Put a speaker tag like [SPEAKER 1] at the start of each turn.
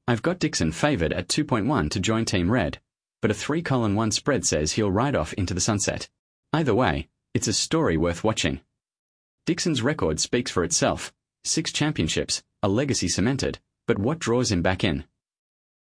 [SPEAKER 1] I've got Dixon favoured at 2.1 to join Team Red, but a 3:1 spread says he'll ride off into the sunset. Either way, it's a story worth watching. Dixon's record speaks for itself. 6 championships, a legacy cemented, but what draws him back in?